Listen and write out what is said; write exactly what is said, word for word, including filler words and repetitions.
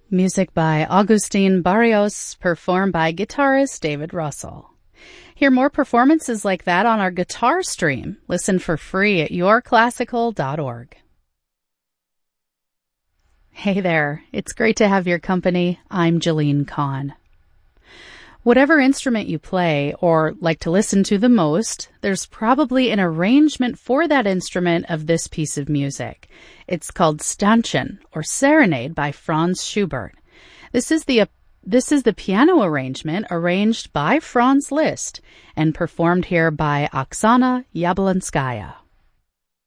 Music by Agustin Barrios, performed by guitarist David Russell. Hear more performances like that on our guitar stream. Listen for free at your classical dot org. Hey there, it's great to have your company. I'm Jolene Kahn. Whatever instrument you play or like to listen to the most, there's probably an arrangement for that instrument of this piece of music. It's called Stanchen, or Serenade, by Franz Schubert. This is the this is the piano arrangement arranged by Franz Liszt and performed here by Oksana Yablonskaya.